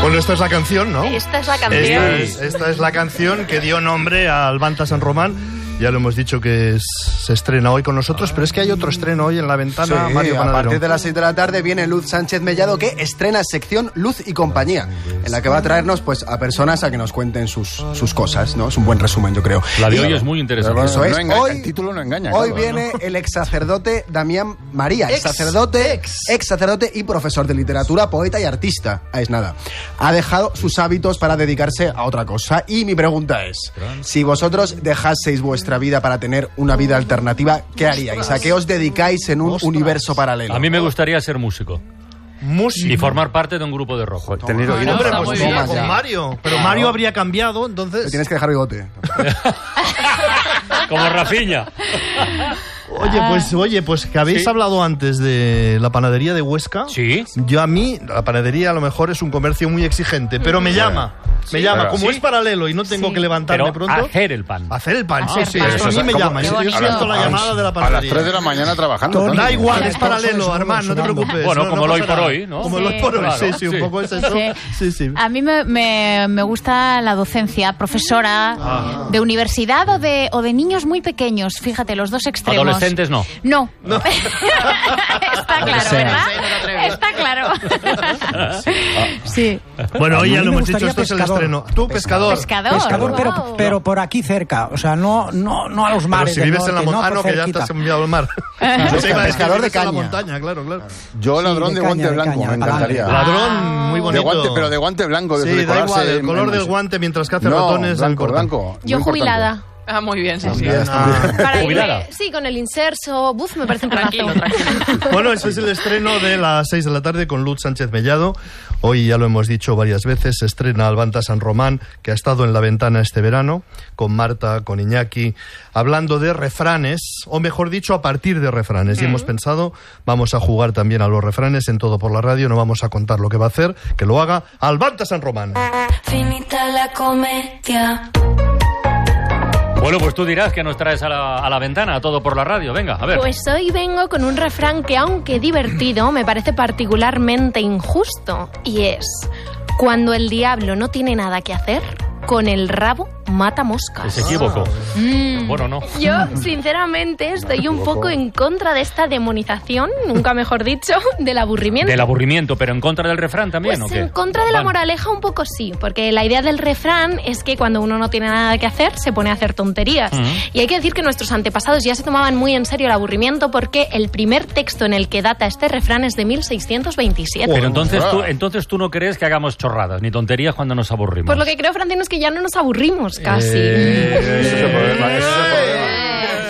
Bueno, esta es la canción, ¿no? Esta es la canción. Esta es la canción que dio nombre al Banta San Román. Ya lo hemos dicho que se estrena hoy con nosotros, pero es que hay otro estreno hoy en La Ventana, Sí, Mario Panadero. A partir de las 6 de la tarde viene Luz Sánchez Mellado, que estrena sección Luz y Compañía, en la que va a traernos pues a personas a que nos cuenten sus cosas, ¿no? Es un buen resumen, yo creo. La de hoy es muy interesante. Eso es. El título no engaña. Hoy claro, viene el ex sacerdote Damián María, ex sacerdote y profesor de literatura, poeta y artista. Es nada. Ha dejado sus hábitos para dedicarse a otra cosa. Y mi pregunta es, si vosotros dejaseis vuestra vida para tener una vida alternativa, ¿qué haríais? ¿A qué os dedicáis en un universo paralelo? A mí me gustaría ser músico. Músico. Y formar parte de un grupo de rock. Tener oído. Hombre, Está pues muy toma bien, con sí. Mario. Pero Mario habría cambiado, Te entonces... tienes que dejar bigote. Como Rafinha. Oye, pues que habéis hablado antes de la panadería de Huesca. Sí. Yo a mí, la panadería a lo mejor es un comercio muy exigente, pero me llama. Como ¿Sí? es paralelo y no tengo que levantarme Pero pronto. hacer el pan. Hacer el pan, sí. pan. Eso a mí me llama. Qué Yo bonito. siento la llamada de la A las panadería. 3 de la mañana trabajando. Da igual, Sí, es paralelo, Armand, no te preocupes. Bueno, no como lo hoy pasa por nada. hoy, ¿no? Como Sí. lo hoy por hoy, Claro, sí, un poco es eso. Sí. A mí me gusta la docencia, profesora de universidad o de niños muy pequeños. Fíjate, los dos extremos. Adolescentes no. No. Está claro, ¿verdad? Está claro. Sí. Bueno, hoy A ya mí lo me hemos dicho, gustaría esto es el pescador. estreno. Tú, pescador. Pescador. Wow. pero por aquí cerca, o sea, no a los Pero mares si del vives en la norte, montaña, por que ya cerquita. estás enviado al mar. Pescador de caña. caña. La montaña, claro. Yo ladrón de de guante caña, de blanco, caña, me encantaría. Ladrón, muy De bonito. guante, pero de guante blanco. De Sí, da decorarse igual, el color en- del guante mientras que hace No, ratones al blanco, cortar. blanco. Yo muy jubilada. importante. Ah, muy bien, sí. Para Jubilada. irme, sí, con el inserso, me parece un Tranquilo, planazo. tranquilo. Bueno, ese es el estreno de las 6 de la tarde con Luz Sánchez Mellado. Hoy, ya lo hemos dicho varias veces, se estrena Albanta San Román, que ha estado en La Ventana este verano, con Marta, con Iñaki, hablando de refranes, o mejor dicho, a partir de refranes. Y hemos pensado, vamos a jugar también a los refranes en Todo por la Radio, no vamos a contar lo que va a hacer, que lo haga Albanta San Román. Finita la comedia. Bueno, pues tú dirás que nos traes a la ventana, a Todo por la Radio. Venga, a ver. Pues hoy vengo con un refrán que, aunque divertido, me parece particularmente injusto. Y es: cuando el diablo no tiene nada que hacer, con el rabo mata moscas. Se equivocó. Bueno, no. Yo, sinceramente, estoy un poco en contra de esta demonización, nunca mejor dicho, del aburrimiento. Del aburrimiento, pero en contra del refrán también, Pues ¿o qué? en contra de la Vale. moraleja un poco sí, porque la idea del refrán es que cuando uno no tiene nada que hacer, se pone a hacer tonterías. Y hay que decir que nuestros antepasados ya se tomaban muy en serio el aburrimiento, porque el primer texto en el que data este refrán es de 1627. Pero entonces tú no crees que hagamos chorradas ni tonterías cuando nos aburrimos. Pues lo que creo, Francino, es que ya no nos aburrimos casi. Ese es el problema, ese es el problema.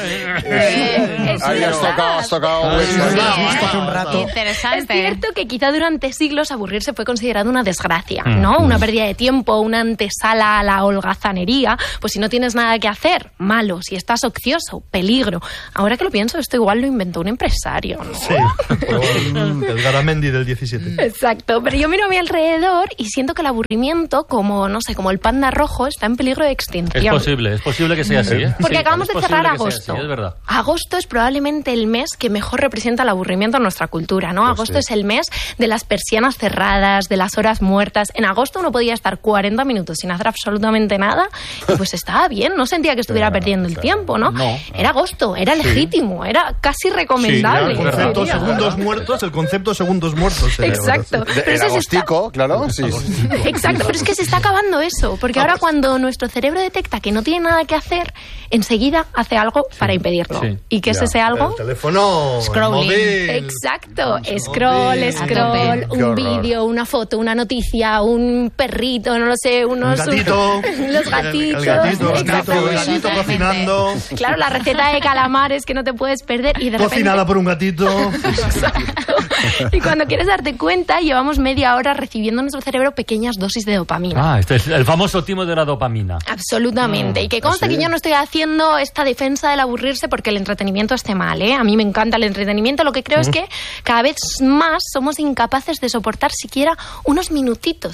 Ahí has tocado. Hace un rato. Es cierto que quizá durante siglos aburrirse fue considerado una desgracia, ¿no? Una pérdida de tiempo, una antesala a la holgazanería. Pues si no tienes nada que hacer, malo. Si estás ocioso, peligro. Ahora que lo pienso, esto igual lo inventó un empresario, ¿no? Sí, el Garamendi del 17. Exacto, pero yo miro a mi alrededor y siento que el aburrimiento, como, no sé, como el panda rojo, está en peligro de extinción. Es posible que sea así, ¿eh? Porque Sí, acabamos de es cerrar posible que sea agosto. así, es verdad. Agosto es probablemente el mes que mejor representa el aburrimiento en nuestra cultura, ¿no? Agosto es el mes de las persianas cerradas, de las horas muertas. En agosto uno podía estar 40 minutos sin hacer absolutamente nada y pues estaba bien, no sentía que estuviera perdiendo el tiempo, ¿no? No. Era agosto, era legítimo, era casi recomendable. El concepto segundos muertos. Exacto. Pero El eso se agostico, claro. Sí. Exacto, pero es que se está acabando eso, porque ahora cuando nuestro cerebro detecta que no tiene nada que hacer, enseguida hace algo para impedirlo. Sí. ¿Y qué es ese algo? El teléfono, Scrolling. el móvil. Exacto, scroll, Qué un horror. vídeo, una foto, una noticia, un perrito, no lo sé, unos... Un gatito. Los gatitos. El gatito Exacto. cocinando. Claro, la receta de calamares que no te puedes perder y de repente... Cocinada por un gatito. Y cuando quieres darte cuenta, llevamos media hora recibiendo en nuestro cerebro pequeñas dosis de dopamina. Ah, este es el famoso timo de la dopamina. Absolutamente. Y que consta que yo no estoy haciendo esta defensa del aburrirse porque el entretenimiento esté mal, ¿eh? A mí me encanta el entretenimiento. Lo que creo es que cada vez más somos incapaces de soportar siquiera unos minutitos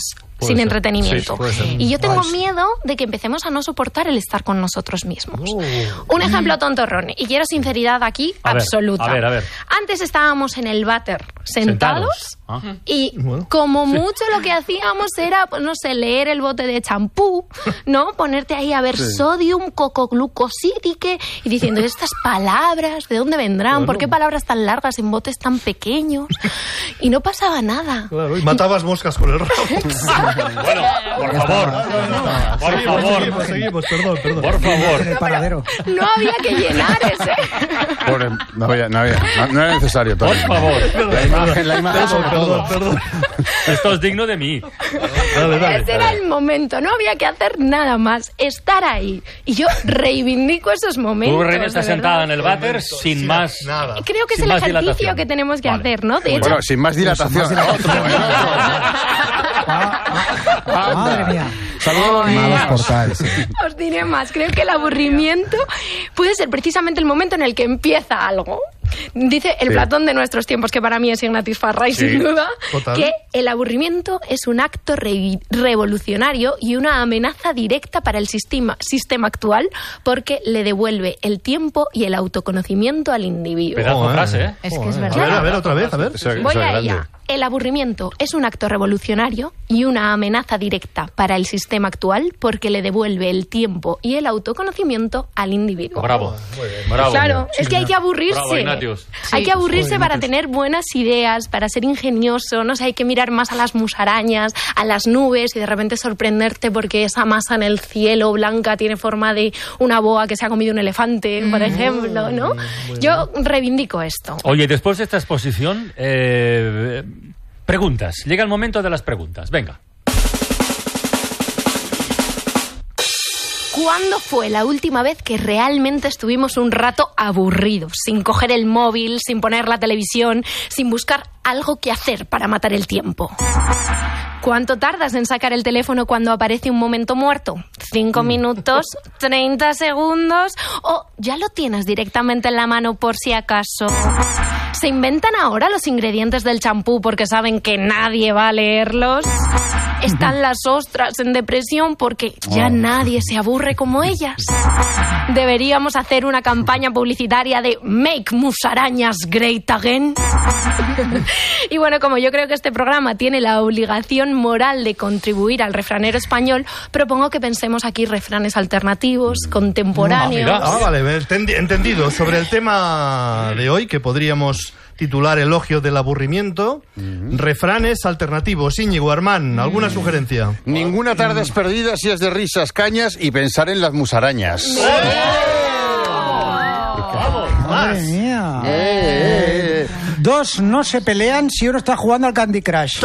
sin entretenimiento. Sí, puede ser. Y yo tengo miedo de que empecemos a no soportar el estar con nosotros mismos. Un ejemplo tontorrón, y quiero sinceridad aquí absoluta. A ver. Antes estábamos en el váter sentados. Y como mucho lo que hacíamos era, pues, no sé, leer el bote de champú, ¿no? Ponerte ahí a ver sodium, cocoglucosídique y diciendo, estas palabras, ¿de dónde vendrán? ¿Por qué palabras tan largas en botes tan pequeños? Y no pasaba nada. Claro, y matabas moscas con el rabo. Bueno, por favor. Seguimos, perdón. Por favor. En el paradero. No había que llenar ese. Pobre, no era necesario. Por favor. La imagen sobre todo. Perdón. Esto es digno de mí. Dale. Ese era el momento, no había que hacer nada más, estar ahí. Y yo reivindico esos momentos. Tú, Reina, estás de verdad. sentada en el váter sin más... Nada. Creo que es sin el más ejercicio dilatación. que tenemos que Vale. hacer, ¿no? De hecho, Bueno, sin más dilatación. Madre mía. Saludos. Malos portales. os diré más. Creo que el aburrimiento puede ser precisamente el momento en el que empieza algo. Dice el Platón de nuestros tiempos, que para mí es Ignatius Farray, sin duda, total. que el aburrimiento es un acto revolucionario y una amenaza directa para el sistema actual, porque le devuelve el tiempo y el autoconocimiento al individuo. Pedazo de frase, ¿eh? Es que es verdad. A ver, otra vez, a ver. Voy a ella. El aburrimiento es un acto revolucionario y una amenaza directa para el sistema actual, porque le devuelve el tiempo y el autoconocimiento al individuo. Bravo. Bravo. Claro, es que hay que aburrirse. Bravo, Ignatius. Hay que aburrirse para tener buenas ideas, para ser ingenioso, no sé, hay que mirar más a las musarañas, a las nubes y de repente sorprenderte porque esa masa en el cielo blanca tiene forma de una boa que se ha comido un elefante, por ejemplo, ¿no? Yo reivindico esto. Oye, después de esta exposición, preguntas. Llega el momento de las preguntas. Venga. ¿Cuándo fue la última vez que realmente estuvimos un rato aburridos, sin coger el móvil, sin poner la televisión, sin buscar algo que hacer para matar el tiempo? ¿Cuánto tardas en sacar el teléfono cuando aparece un momento muerto? ¿5 minutos? ¿30 segundos? ¿O ya lo tienes directamente en la mano por si acaso? ¿Se inventan ahora los ingredientes del champú porque saben que nadie va a leerlos? ¿Están las ostras en depresión porque ya nadie se aburre como ellas? ¿Deberíamos hacer una campaña publicitaria de Make Musarañas Great Again? Y bueno, como yo creo que este programa tiene la obligación moral de contribuir al refranero español, propongo que pensemos aquí refranes alternativos, contemporáneos. Vale, entendido. Sobre el tema de hoy, que podríamos titular Elogio del aburrimiento, refranes alternativos. Íñigo, Armán, ¿alguna sugerencia? Ninguna tarde es perdida si es de risas, cañas y pensar en las musarañas. Madre mía. Dos no se pelean si uno está jugando al Candy Crush.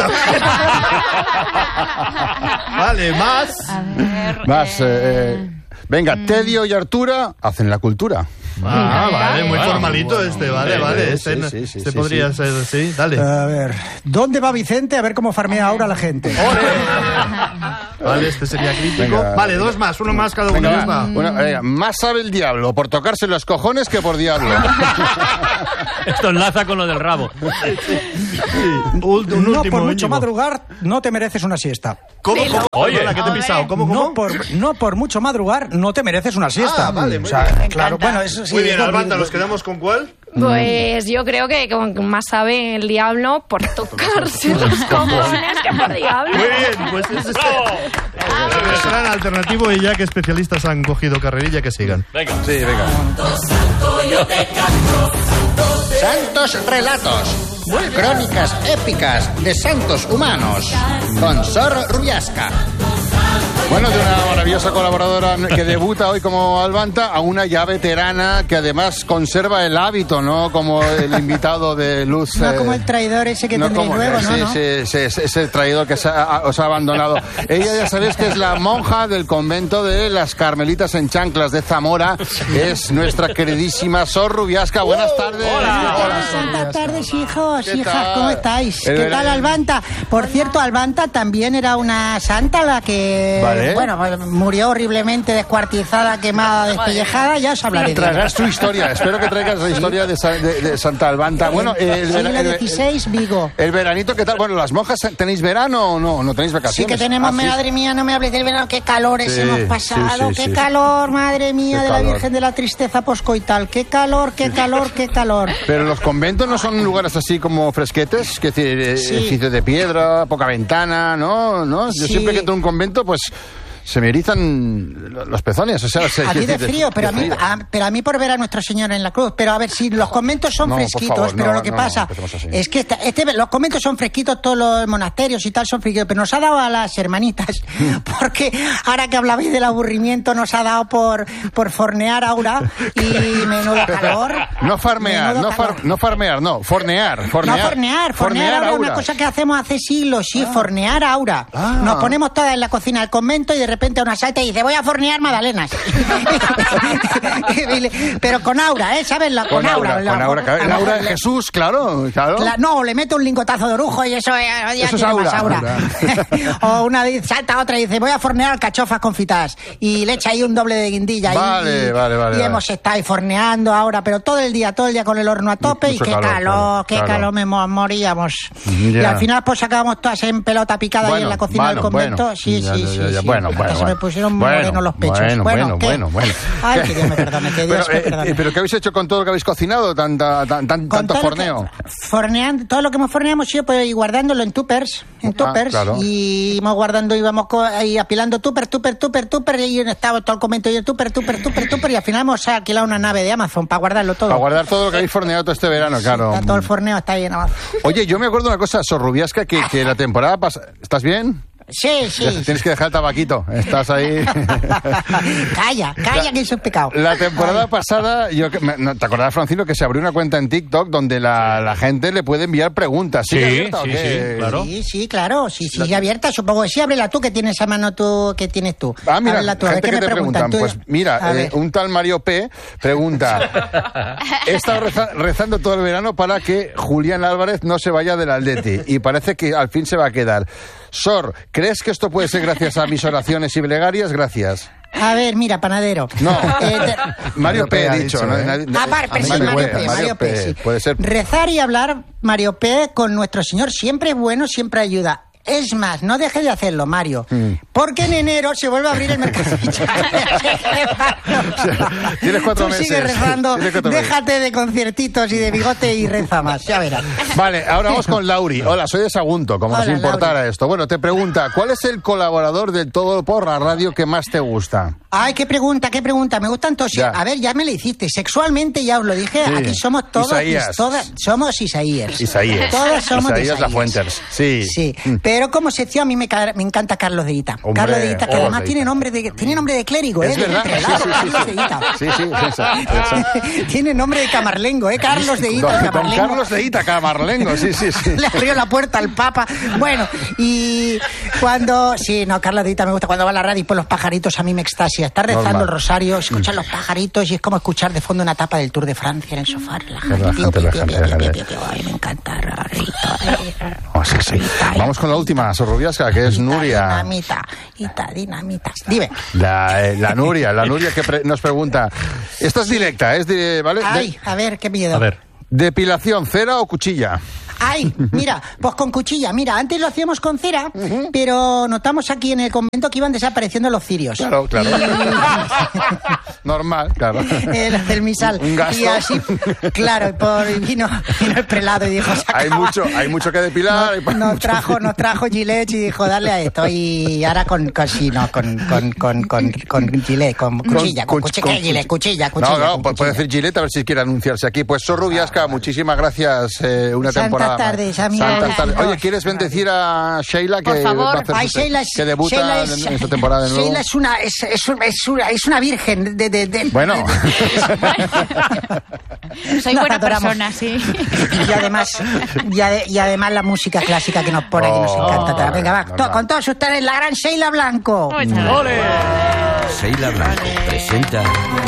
Vale, más. Más, venga, Tedio y Artura hacen la cultura. Vale, muy formalito este, vale. Sí, Este podría ser, sí, dale. A ver, ¿dónde va Vicente? A ver cómo farmea ahora la gente. Vale, este sería crítico. Venga. Vale, dos más, uno más cada uno. Venga, Ya está. venga, más sabe el diablo por tocarse los cojones que por diablo. Esto enlaza con lo del rabo. Un No último, por mucho Íñigo. madrugar, no te mereces una siesta. ¿Cómo? Oye. Perdona, que te he pisado. ¿Cómo? No por mucho madrugar, no te mereces una siesta. Vale, muy O sea, bien. claro, bueno, eso sí. Muy bien, es Albanta, lo- ¿nos quedamos con cuál? Pues yo creo que más sabe el diablo por tocarse los cojones que por diablo. Muy bien, pues es el refrán alternativo y ya que especialistas han cogido carrerilla, que sigan. Venga. Sí, venga. Santos relatos. Crónicas épicas de santos humanos. Con Sor Rubiasca. Bueno, de una maravillosa colaboradora que debuta hoy como Albanta a una ya veterana que además conserva el hábito, ¿no? Como el invitado de Luz. No como el traidor ese que tendréis luego, ¿no? Sí, ese traidor que os ha abandonado. Ella, ya sabéis que es la monja del convento de las Carmelitas en Chanclas de Zamora. Es nuestra queridísima Sor Rubiasca. Buenas tardes. Hola, buenas tardes, hijos, ¿Qué hijas, tal? ¿cómo estáis? El ¿Qué verano. tal, Albanta? Por cierto, Albanta también era una santa la que Vale. Bueno, pues murió horriblemente descuartizada, quemada, despellejada, ya os hablaré de Traerás tu historia. Espero que traigas la historia de Santa Albanta. Bueno, siglo XVI, Vigo. El veranito, ¿qué tal? Bueno, ¿las monjas tenéis verano o no? ¿No tenéis vacaciones? Sí que tenemos, madre mía, no me hables del verano, qué calores hemos pasado, qué calor, madre mía, de la Virgen de la Tristeza poscoital, qué calor, qué calor, qué calor. Pero los conventos no son lugares así como fresquetes, que edificios de piedra, poca ventana, ¿no? Yo siempre que entro a un convento, pues se me erizan los pezones, o sea... A ti de frío, pero a mí por ver a Nuestro Señor en la cruz. Pero a ver, si los conventos son fresquitos, favor, pero lo que pasa es que los conventos son fresquitos, todos los monasterios y tal son fresquitos, pero nos ha dado a las hermanitas, porque ahora que hablabais del aburrimiento, nos ha dado por fornear Aura y menudo calor. No farmear, no, fornear. Fornear Aura, una cosa que hacemos hace siglos, sí, fornear Aura. Nos ponemos todas en la cocina del convento y de repente una saeta y dice, voy a fornear magdalenas. Pero con Aura, ¿sabes? Con Aura. El Aura de Jesús, claro. No, le mete un lingotazo de orujo y eso es Aura. O una salta otra y dice, voy a fornear alcachofas confitadas. Y le echa ahí un doble de guindilla. Vale. Y hemos estado ahí forneando ahora, pero todo el día con el horno a tope. Y qué calor, me moríamos. Y al final pues acabamos todas en pelota picada ahí en la cocina del convento. Sí. Bueno. Se me pusieron morenos los pechos. Bueno. Ay, que Dios me perdone, que Dios me perdone. ¿Pero qué habéis hecho con todo lo que habéis cocinado? Tanto forneo. Forneando, todo lo que hemos forneado hemos ido pues, y guardándolo en tuppers. Claro. Y íbamos guardando, íbamos ahí apilando tupper, y estaba todo el convento y el tupper, y al final hemos alquilado una nave de Amazon para guardarlo todo. Para guardar todo lo que habéis forneado todo este verano, claro. Todo el forneo está ahí en Amazon. Oye, yo me acuerdo de una cosa, Sor Rubiasca, que la temporada pasada... ¿Estás bien? Sí. Tienes que dejar el tabaquito. Estás ahí. Calla, que eso es pecado. La temporada pasada, ¿te acordás, Francino, que se abrió una cuenta en TikTok donde la gente le puede enviar preguntas? Sí, claro. Sí, claro. Sí, abierta. Supongo que sí. Ábrela tú, que tienes a mano tú, que tienes tú. Mira, tú. Gente que te preguntan. Pues mira, un tal Mario P. pregunta: he estado rezando todo el verano para que Julián Álvarez no se vaya del Atleti y parece que al fin se va a quedar. Sor, ¿crees que esto puede ser gracias a mis oraciones y plegarias? Gracias. A ver, mira, panadero. No, Mario P. ha dicho. Mario P. Sí. Puede ser. Rezar y hablar, Mario P. con nuestro Señor siempre es bueno, siempre ayuda. Es más, no dejes de hacerlo, Mario, porque en enero se vuelve a abrir el mercado. Tienes 4 meses. Sigue rezando, déjate de conciertitos y de bigote y reza más, ya verás. Vale, ahora vamos con Lauri. Hola, soy de Sagunto, como nos importara esto. Bueno, te pregunta, ¿cuál es el colaborador del Todo por la Radio que más te gusta? Ay, qué pregunta, me gustan todos. Ya. A ver, ya me la hiciste. Sexualmente ya os lo dije, aquí somos todos, somos Isaías. Todos somos Isaías Lafuentes. Sí. Pero como sección a mí me encanta Carlos de Ita. Hombre, Carlos de Ita, que además tiene nombre de clérigo, es verdad. Carlos de Ita. Sí. Tiene nombre de camarlengo, Carlos de Ita. Don Carlos de Ita, camarlengo, sí. Le abrió la puerta al Papa. Bueno, y cuando... Sí, no, Carlos de Ita me gusta cuando va a la radio y por los pajaritos a mí me extasia. Está rezando el rosario, escuchar los pajaritos y es como escuchar de fondo una etapa del Tour de Francia en el sofá. Ay, me encanta. Vamos con la última, Sor Rubiasca, que es Nuria. Dinamita. Dime. La Nuria que nos pregunta. Esta es directa, ¿vale? Ay, a ver, qué miedo. A ver. ¿Depilación, cera o cuchilla? Ay, mira, pues con cuchilla. Mira, antes lo hacíamos con cera, pero notamos aquí en el convento que iban desapareciendo los cirios. Claro. Normal, claro. Los del misal. Un gasto. Y así, claro, vino el prelado y dijo... Hay mucho que depilar. Nos trajo Gillette y dijo, dale a esto. Y ahora con Gillette, con cuchilla. Cuchilla. No, puede decir Gillette a ver si quiere anunciarse aquí. Pues Sor Rubiasca, muchísimas gracias. Una temporada. Santas tardes. Oye, ¿quieres bendecir a Sheila que que debuta en esta temporada de nuevo? Sheila es una virgen Bueno. Soy buena persona, sí. Y además la música clásica que nos pone aquí nos encanta. Venga, va, con todos ustedes la gran Sheila Blanco. Sheila Blanco presenta